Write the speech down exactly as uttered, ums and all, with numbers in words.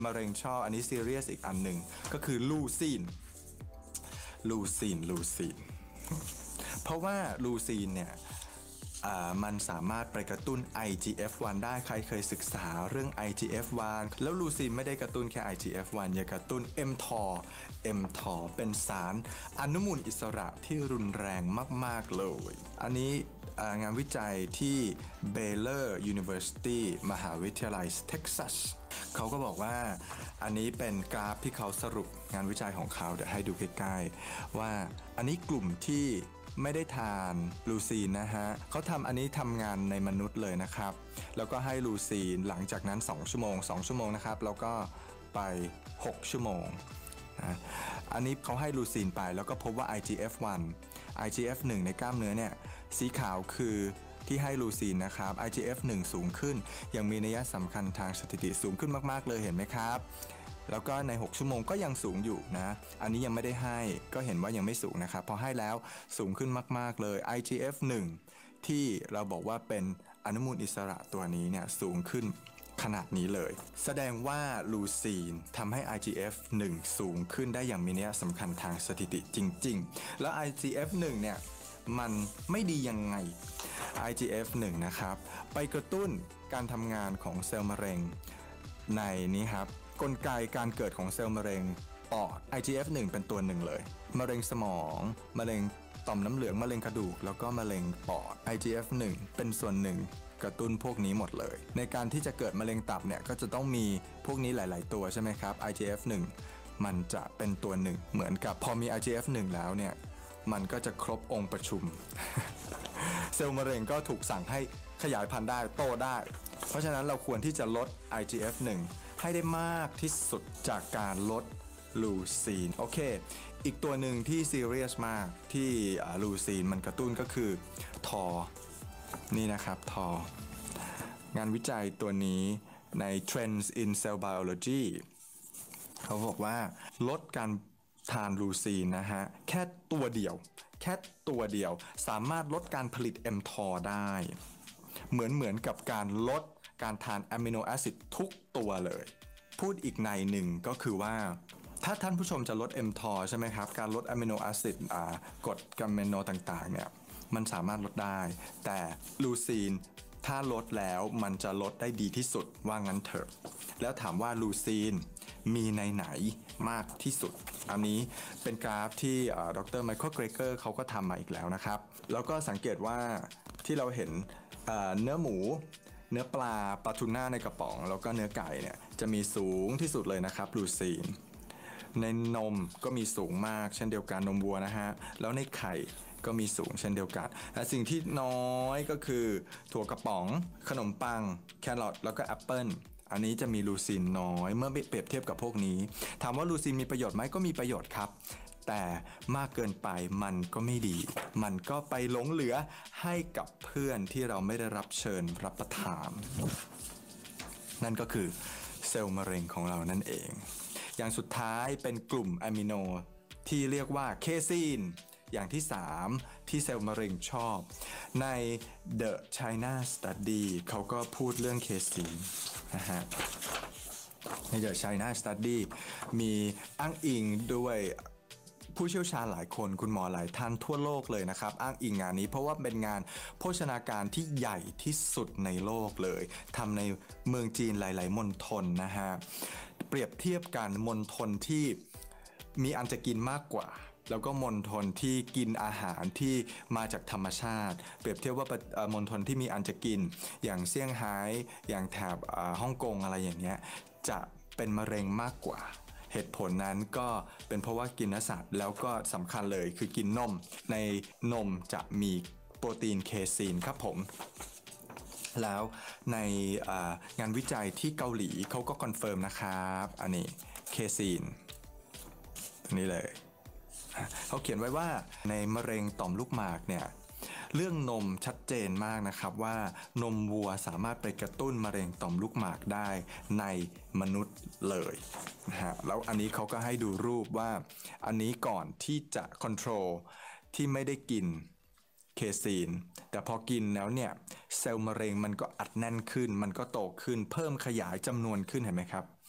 มะเร็งช่ออันนี้ซีเรียสอีกอันหนึ่งก็คือลูซีนลูซีนลูซีนเพราะว่าลูซีนเนี่ยมันสามารถไปกระตุ้น ไอ จี เอฟ วัน ได้ใครเคยศึกษาเรื่อง ไอ จี เอฟ วัน แล้วลูซีนไม่ได้กระตุ้นแค่ ไอ จี เอฟ วัน ยังกระตุ้น เอ็ม ที อ เอ็ม ที อ เป็นสารอนุมูลอิสระที่รุนแรงมากๆเลยอันนี้งานวิจัยที่ Baylor University มหาวิทยาลัยเท็กซัสเขาก็บอกว่าอันนี้เป็นกราฟที่เขาสรุปงานวิจัยของเขาเดี๋ยวให้ดูใกล้ๆว่าอันนี้กลุ่มที่ไม่ได้ทานลูซีนนะฮะเขาทำอันนี้ทำงานในมนุษย์เลยนะครับแล้วก็ให้ลูซีนหลังจากนั้นสองชั่วโมงสองชั่วโมงนะครับแล้วก็ไปหกชั่วโมงนะอันนี้เขาให้ลูซีนไปแล้วก็พบว่า ไอ จี เอฟ วัน ไอ จี เอฟ วัน ในกล้ามเนื้อเนี่ยสีขาวคือที่ให้ลูซีนนะครับ ไอ จี เอฟ วัน สูงขึ้นยังมีนัยสำคัญทางสถิติสูงขึ้นมากๆเลยเห็นไหมครับแล้วก็ในหกชั่วโมงก็ยังสูงอยู่นะอันนี้ยังไม่ได้ให้ก็เห็นว่ายังไม่สูงนะครับพอให้แล้วสูงขึ้นมากๆเลย ไอ จี เอฟ วัน ที่เราบอกว่าเป็นอนุมูลอิสระตัวนี้เนี่ยสูงขึ้นขนาดนี้เลยแสดงว่าลูซีนทำให้ ไอ จี เอฟ วัน สูงขึ้นได้อย่างมีนัยสำคัญทางสถิติจริงๆแล้ว ไอ จี เอฟ วัน เนี่ยมันไม่ดียังไง ไอ จี เอฟ วัน นะครับไปกระตุ้นการทำงานของเซลล์มะเร็งในนี้ครับกลไกการเกิดของเซลล์มะเร็งปอด ไอ จี เอฟ วัน เป็นตัวหนึ่งเลยมะเร็งสมองมะเร็งต่อมน้ำเหลืองมะเร็งกระดูกแล้วก็มะเร็งปอด ไอ จี เอฟ วัน เป็นส่วนหนึ่งกระตุ้นพวกนี้หมดเลยในการที่จะเกิดมะเร็งตับเนี่ยก็จะต้องมีพวกนี้หลายๆตัวใช่ไหมครับ ไอ จี เอฟ วัน มันจะเป็นตัวหนึ่งเหมือนกับพอมี ไอ จี เอฟ วัน แล้วเนี่ยมันก็จะครบองค์ประชุม เซลล์มะเร็งก็ถูกสั่งให้ขยายพันธุ์ได้โตได้เพราะฉะนั้นเราควรที่จะลด ไอ จี เอฟ วัน ให้ได้มากที่สุดจากการลดลูซีนโอเคอีกตัวหนึ่งที่ซีเรียสมากที่ลูซีนมันกระตุ้นก็คือทอนี่นะครับทองานวิจัยตัวนี้ใน Trends in Cell Biology เขาบอกว่าลดการทานลูซีนนะฮะแค่ตัวเดียวแค่ตัวเดียวสามารถลดการผลิต เอ็ม ที อ ได้เหมือนเหมือนกับการลดการทานอะมิโนแอซิดทุกตัวเลยพูดอีกในหนึ่งก็คือว่าถ้าท่านผู้ชมจะลด เอ็ม ที อ ใช่ไหมครับการลดอะมิโนแอซิดกรดกัมเมโนต่างๆเนี่ยมันสามารถลดได้แต่ลูซีนถ้าลดแล้วมันจะลดได้ดีที่สุดว่างั้นเถอะแล้วถามว่าลูซีนมีในไหนมากที่สุดอันนี้เป็นกราฟที่ดรไมเคิลเกรเกอร์เขาก็ทำมาอีกแล้วนะครับแล้วก็สังเกตว่าที่เราเห็นเนื้อหมูเนื้อปลาปลาทูน่าในกระป๋องแล้วก็เนื้อไก่เนี่ยจะมีสูงที่สุดเลยนะครับลูซีนในนมก็มีสูงมากเช่นเดียวกันนมวัวนะฮะแล้วในไข่ก็มีสูงเช่นเดียวกันแต่สิ่งที่น้อยก็คือถั่วกระป๋องขนมปังแครอทแล้วก็แอปเปิ้ลอันนี้จะมีลูซีนน้อยเมื่อเปรียบเทียบกับพวกนี้ถามว่าลูซีนมีประโยชน์ไหมก็มีประโยชน์ครับแต่มากเกินไปมันก็ไม่ดีมันก็ไปหลงเหลือให้กับเพื่อนที่เราไม่ได้รับเชิญรับประทานนั่นก็คือเซลล์มะเร็งของเรานั่นเองอย่างสุดท้ายเป็นกลุ่มอะมิโนที่เรียกว่าเคซีนอย่างที่สามที่เซลล์มะเร็งชอบใน The China Study เขาก็พูดเรื่องเคซีนนะฮะใน The China Study มีอ้างอิงด้วยผู้เชี่ยวชาญหลายคนคุณหมอหลายท่านทั่วโลกเลยนะครับอ้างอิงงานนี้เพราะว่าเป็นงานโภชนาการที่ใหญ่ที่สุดในโลกเลยทำในเมืองจีนหลายๆมณฑลนะฮะเปรียบเทียบกันมณฑลที่มีอันจะกินมากกว่าแล้วก็มณฑลที่กินอาหารที่มาจากธรรมชาติเปรียบเทียบว่ามณฑลที่มีอันจะกินอย่างเซี่ยงไฮ้อย่างแถบฮ่องกงอะไรอย่างเงี้ยจะเป็นมะเร็งมากกว่าเหตุผลนั้นก็เป็นเพราะว่ากินเนื้อสัตว์แล้วก็สำคัญเลยคือกินนมในนมจะมีโปรตีนเคซีนครับผมแล้วในงานวิจัยที่เกาหลีเขาก็คอนเฟิร์มนะครับอันนี้เคซีนนี่เลยเขาเขียนไว้ว่าในมะเร็งต่อมลูกหมากเนี่ยเรื่องนมชัดเจนมากนะครับว่านมวัวสามารถไปกระตุ้นมะเร็งต่อมลูกหมากได้ในมนุษย์เลยนะฮะแล้วอันนี้เขาก็ให้ดูรูปว่าอันนี้ก่อนที่จะคอนโทรลที่ไม่ได้กินเคซีนแต่พอกินแล้วเนี่ยเซลล์มะเร็งมันก็อัดแน่นขึ้นมันก็โตขึ้นเพิ่มขยายจำนวนขึ้นเห็นไหมครับ